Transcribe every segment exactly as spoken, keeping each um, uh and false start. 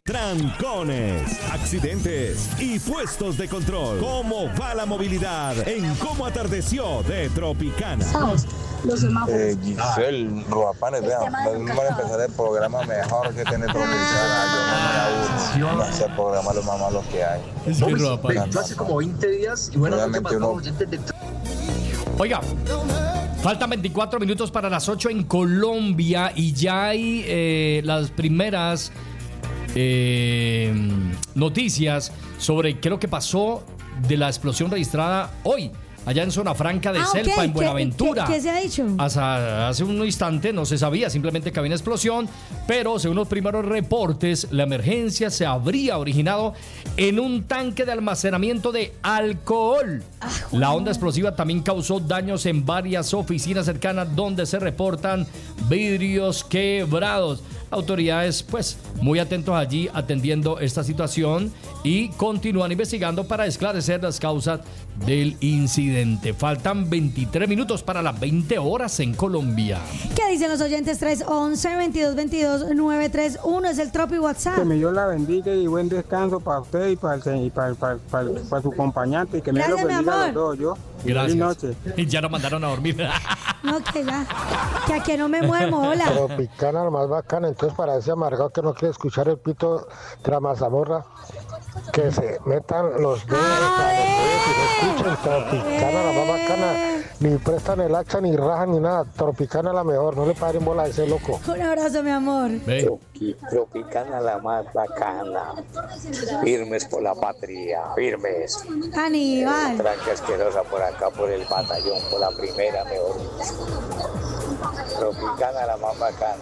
Trancones, accidentes y puestos de control. ¿Cómo va la movilidad en Cómo Atardeció de Tropicana? Los semáforos. Eh, Giselle, Roapanes, vean, vamos a empezar el programa mejor que tiene Tropicana. Yo no me aburro. No sé programar los más malos que hay. Es que Roapanes. Hace como veinte días y bueno, obviamente uno... Oiga, faltan veinticuatro minutos para las ocho en Colombia y ya hay eh, las primeras eh, noticias sobre qué es lo que pasó de la explosión registrada hoy allá en Zona Franca de ah, Selpa, okay. en Buenaventura. ¿Qué, qué, qué se ha dicho? Hasta hace un instante no se sabía, simplemente que había una explosión, pero según los primeros reportes, la emergencia se habría originado en un tanque de almacenamiento de alcohol. Ah, la onda explosiva también causó daños en varias oficinas cercanas donde se reportan vidrios quebrados. Autoridades, pues, muy atentos allí atendiendo esta situación y continúan investigando para esclarecer las causas del incidente. Faltan veintitrés minutos para las veinte horas en Colombia. ¿Qué dicen los oyentes? tres once, veintidós veintidós, nueve tres uno es el Tropi WhatsApp. Que me Dios la bendiga y buen descanso para usted y para, el, y para, para, para, para su acompañante. Y que me lo bendiga a los dos, yo. Gracias. Noche. Ya nos mandaron a dormir. No, que ya. Que aquí no me muevo, hola. Tropicana, lo más bacana. Entonces, para ese amargado que no quiere escuchar el pito de la mazamorra, que se metan los dedos a los dedos y no escuchen. Tropicana, la más bacana. Ni prestan el hacha, ni rajan, ni nada. Tropicana la mejor. No le paren bola a ese loco. Un abrazo, mi amor. Tropicana la más bacana. Firmes por la patria. Firmes. Aníbal. Tranca asquerosa por acá, por el batallón, por la primera, mejor. Tropicana la más bacana.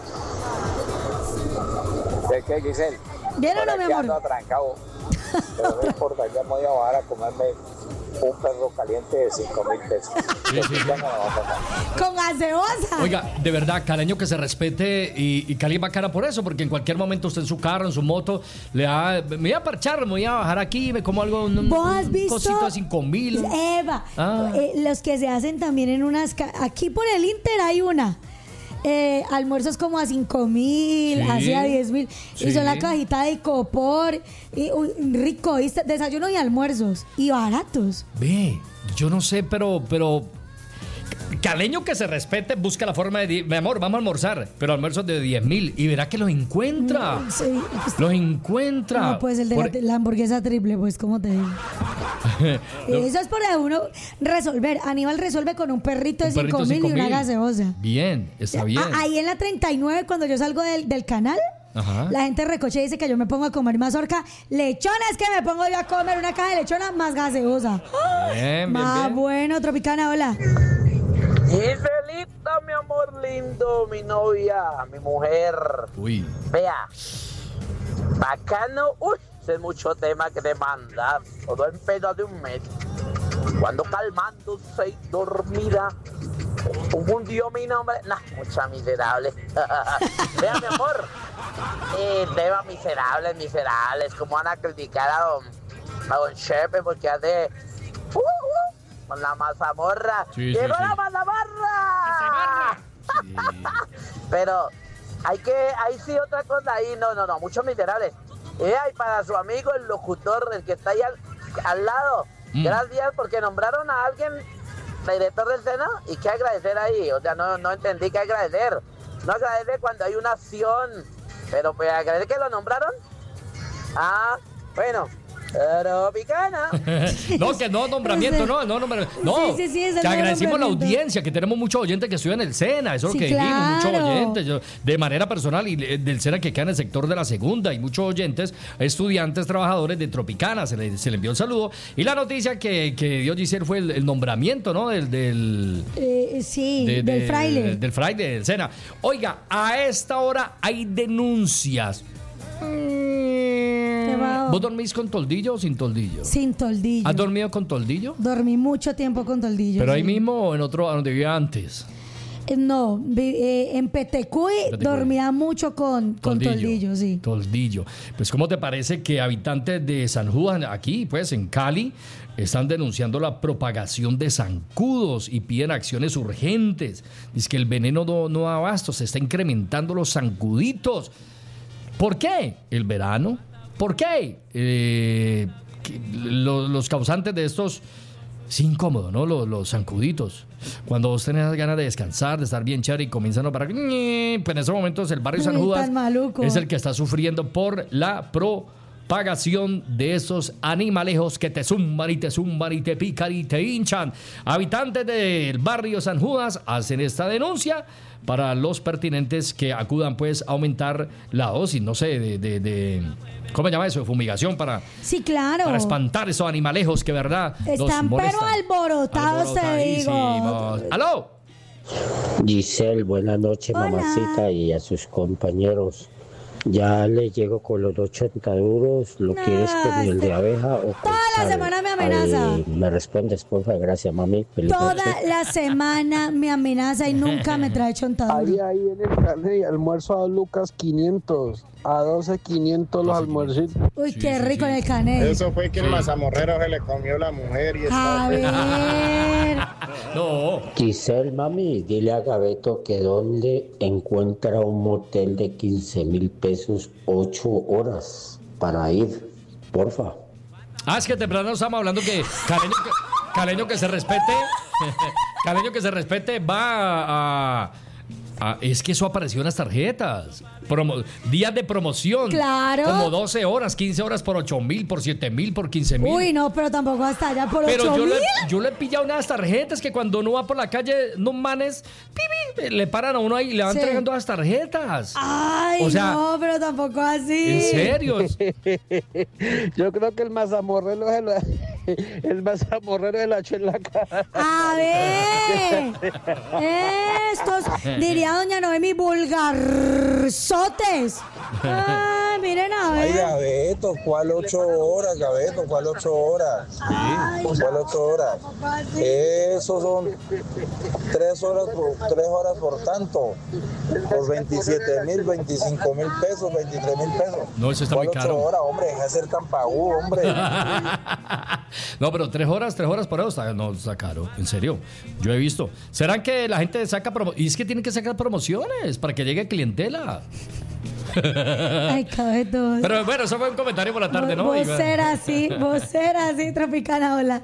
¿De qué, Giselle? ¿Bien o no, mi amor? Atrancado. Pero no importa, ya me voy a bajar a comerme un perro caliente de cinco mil pesos. Sí, sí, sí. Con gaseosa. Oiga, de verdad, caleño que se respete y, y Cali es bacana por eso, porque en cualquier momento usted en su carro, en su moto, le da, me voy a parchar, me voy a bajar aquí, me como algo, un, ¿Vos has un visto? cosito de cinco mil. Eva, ah. eh, los que se hacen también en unas, aquí por el Inter hay una. Eh, almuerzos como a cinco mil, sí, así a diez mil, sí. Y son la cajita de copor, y, uy, rico, ¿viste? Desayunos y almuerzos, y baratos. Ve, yo no sé, pero, pero caleño que se respete, busca la forma de, mi amor, vamos a almorzar, pero almuerzos de diez mil, y verá que los encuentra, no, sí. los encuentra. No, pues el de por... la, la hamburguesa triple, pues, ¿cómo te digo? No. Eso es por uno resolver. Aníbal resuelve con un perrito de cinco mil y una gaseosa. Bien, está bien. Ahí en la treinta y nueve, cuando yo salgo del, del canal, ajá, la gente recoche y dice que yo me pongo a comer mazorca. Lechonas, que me pongo yo a comer una caja de lechona más gaseosa. Bien, más bien, bien. Bueno, Tropicana, hola. Giselita, mi amor lindo, mi novia, mi mujer. Uy. Vea, bacano, uy, es mucho tema que demandar. Todo en pedo de un mes. Cuando calmándose y dormida, confundió mi nombre. Nah, mucha miserable. Vea, mi amor, eh, tema miserables, miserables. ¿Cómo van a criticar a don, a don Chepe porque hace... Uh, uh, con la mazamorra. Sí, ¡Llegó sí, la sí. mazamorra! Sí. Pero hay que, ahí sí otra cosa ahí, no, no, no, muchos miserables. Eh, y para su amigo el locutor, el que está ahí al, al lado, mm. gracias porque nombraron a alguien director del Sena y qué agradecer ahí, o sea, no, no entendí qué agradecer. No agradecer cuando hay una acción, pero pues agradecer que lo nombraron. Ah, bueno. Tropicana. No, que no nombramiento, no, no nombramiento. No, sí, sí, sí, que agradecimos la audiencia, que tenemos muchos oyentes que estudian el SENA, eso es sí, lo que claro. dijimos, muchos oyentes, yo, de manera personal, y del SENA que queda en el sector de la segunda, y muchos oyentes, estudiantes, trabajadores de Tropicana, se le, se le envió un saludo. Y la noticia que, que dio Giselle fue el, el nombramiento, ¿no? Del, del, eh, sí, de, del de, fraile. Del, del fraile del SENA. Oiga, a esta hora hay denuncias. ¿Vos dormís con toldillo o sin toldillo? Sin toldillo. ¿Has dormido con toldillo? Dormí mucho tiempo con toldillo. ¿Pero sí. ahí mismo o en otro, donde vivía antes? Eh, no, eh, en Petecuy, Petecuy dormía mucho con toldillo, con toldillo, sí. Toldillo. Pues, ¿cómo te parece que habitantes de San Juan, aquí, pues, en Cali, están denunciando la propagación de zancudos y piden acciones urgentes? Dice que el veneno no, no da abasto, se está incrementando los zancuditos. ¿Por qué? El verano, ¿Por qué? Eh, los, los causantes de estos... Es incómodo, ¿no? Los, los zancuditos. Cuando vos tenés ganas de descansar, de estar bien chévere y comienzan a parar, pues en esos momentos el barrio San Judas es el que está sufriendo por la propagación de esos animalejos que te zumban y te zumban y te pican y te hinchan. Habitantes del barrio San Judas hacen esta denuncia para los pertinentes que acudan pues a aumentar la dosis, no sé, de... de, de ¿cómo se llama eso? De fumigación para, sí, claro. para espantar esos animalejos que, verdad, están pero alborotados, te digo. ¡Aló! Giselle, buenas noches, hola, mamacita, y a sus compañeros. Ya le llego con los ochenta euros. ¿Lo no, quieres con el de abeja o con toda la semana me amenaza? Ay, me respondes, por favor. Gracias, mami. Feliz toda noche. La semana me amenaza y nunca me trae chontadura. Ahí, ahí en el carnet, almuerzo a dos lucas quinientos. A doce quinientos los almuercitos. Uy, sí, qué rico sí, en el canel. Eso fue que sí. El mazamorrero se le comió la mujer y a ver. No. Giselle, mami, dile a Gabeto que donde encuentra un motel de quince mil pesos, ocho horas para ir, porfa. Ah, es que temprano estamos hablando que Caleño que, Caleño que se respete, Caleño que se respete va a... Ah, es que eso apareció en las tarjetas. Promo, días de promoción. Claro. Como doce horas, quince horas por ocho mil, por siete mil, por quince mil. Uy, no, pero tampoco hasta allá por ocho mil. Pero yo le, yo le he pillado unas tarjetas que cuando uno va por la calle, no manes, pibi, le paran a uno ahí y le van sí. entregando las tarjetas. Ay, o sea, no, pero tampoco así. ¿En serio? Yo creo que el mazamorrero es el, el mazamorrero de la echó en la cara. A ver. Estos, diría doña Noemi, vulgarzotes. Ay, miren a ver. Ay, Gabeto, ¿cuál ocho horas, Gabeto? ¿Cuál ocho horas? Ay, ¿cuál ocho horas? Eso son tres horas por, tres horas por tanto. Por veintisiete mil, veinticinco mil pesos, veintitrés mil pesos. No, eso está muy caro. ocho horas, hombre, deja de ser tan pagú, hombre. No, pero tres horas, tres horas por eso está, no, está caro, en serio. Yo he visto. ¿Serán que la gente saca promociones? Y es que tienen que sacar promociones para que llegue clientela. Ay, Cabeto. Pero bueno, eso fue un comentario por la tarde, ¿no? Vos eras así, vos eras así, Tropicana, hola.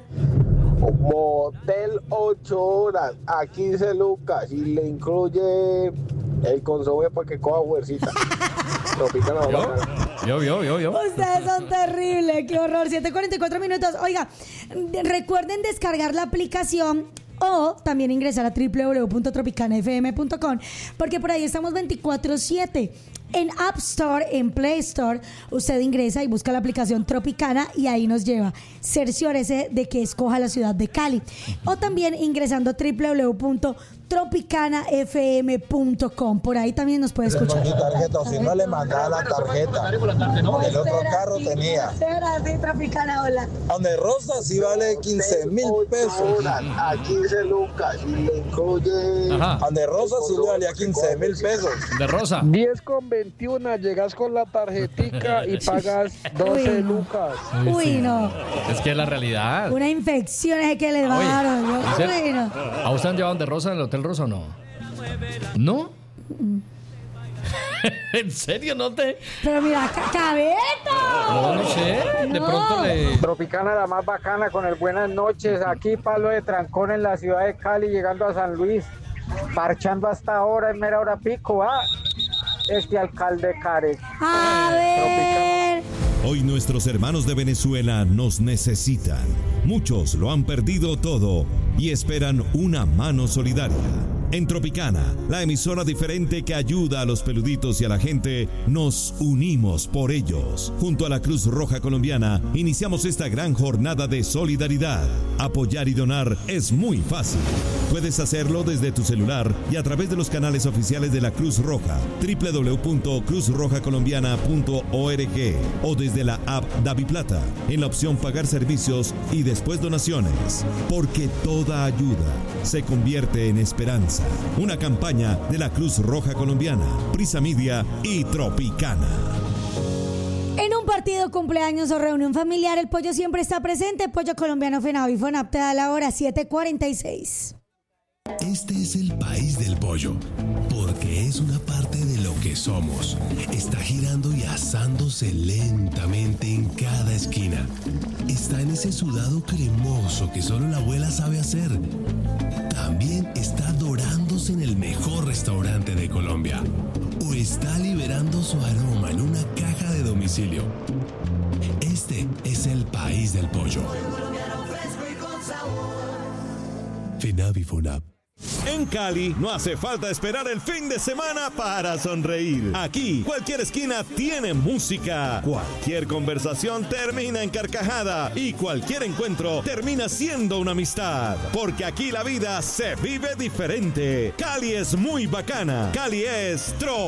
Motel ocho horas a quince lucas y le incluye el consomé para que coja huercita. Tropicana, hola. Yo, yo, yo, yo. Ustedes son terribles, qué horror. siete cuarenta y cuatro minutos. Oiga, recuerden descargar la aplicación o también ingresar a doble u doble u doble u punto tropicana f m punto com porque por ahí estamos veinticuatro siete. En App Store, en Play Store, usted ingresa y busca la aplicación Tropicana y ahí nos lleva. Cerciórese de que escoja la ciudad de Cali. O también ingresando a doble u doble u doble u punto tropicana f m punto com. Por ahí también nos puede escuchar. Mi tarjeta, o si no le mandaba la tarjeta. El otro carro tenía. Sí, Tropicana, hola. Donde Rosa sí vale quince mil pesos. A quince lucas y le incluye. Donde Rosa sí le valía quince mil pesos. De Rosa. diez con veintiuno, llegas con la tarjetica y pagas doce Uy, no. lucas. Uy, sí. No. Es que es la realidad. Una infección es que le bajaron. Uy, no. ¿A usted han llevado de Rosa en el Hotel Rosa o no? ¿No? ¿En serio no te...? Pero mira, Cabeto. No, no sé. De no. pronto le... Tropicana, la más bacana, con el buenas noches. Aquí palo de trancón en la ciudad de Cali, llegando a San Luis. Parchando hasta ahora, en mera hora pico, ¿ah? Este alcalde Care. A ver. Hoy nuestros hermanos de Venezuela nos necesitan. Muchos lo han perdido todo y esperan una mano solidaria. En Tropicana, la emisora diferente que ayuda a los peluditos y a la gente, nos unimos por ellos. Junto a la Cruz Roja Colombiana, iniciamos esta gran jornada de solidaridad. Apoyar y donar es muy fácil. Puedes hacerlo desde tu celular y a través de los canales oficiales de la Cruz Roja, doble u doble u doble u punto cruz roja colombiana punto org o desde la app DaviPlata, en la opción Pagar Servicios y después Donaciones. Porque toda ayuda se convierte en esperanza. Una campaña de la Cruz Roja Colombiana, Prisa Media y Tropicana. En un partido, cumpleaños o reunión familiar, el pollo siempre está presente. Pollo colombiano Fenado y Fonap te da la hora siete cuarenta y seis. Este es el país del pollo, porque es una parte de lo que somos. Está girando y asándose lentamente en cada esquina. Está en ese sudado cremoso que solo la abuela sabe hacer. También está dorándose en el mejor restaurante de Colombia. O está liberando su aroma en una caja de domicilio. Este es el país del pollo. Finavi Funab. En Cali no hace falta esperar el fin de semana para sonreír. Aquí, cualquier esquina tiene música. Cualquier conversación termina en carcajada. Y cualquier encuentro termina siendo una amistad. Porque aquí la vida se vive diferente. Cali es muy bacana. Cali es trop.